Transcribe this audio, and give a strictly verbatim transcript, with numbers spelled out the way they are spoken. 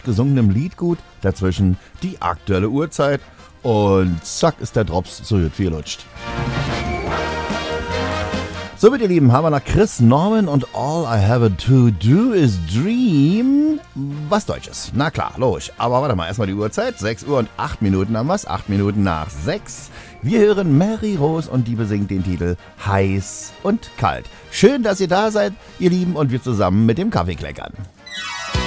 gesungenem Liedgut, dazwischen die aktuelle Uhrzeit und zack ist der Drops so gut wie lutscht. Somit, ihr Lieben, haben wir nach Chris Norman und All I Have to Do Is Dream was Deutsches. Na klar, logisch. Aber warte mal, erstmal die Uhrzeit. sechs Uhr und acht Minuten haben wir's. acht Minuten nach sechs. Wir hören Mary Rose und die besingt den Titel Heiß und Kalt. Schön, dass ihr da seid, ihr Lieben, und wir zusammen mit dem Kaffeekleckern.